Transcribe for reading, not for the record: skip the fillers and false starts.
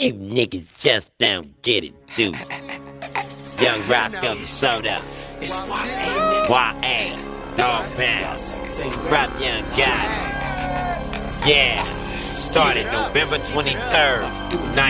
You niggas just don't get it, dude. Young Roscoe the Soda. It's YA, Dog Pound. Rap Young Guy. Yeah. Started November 23rd,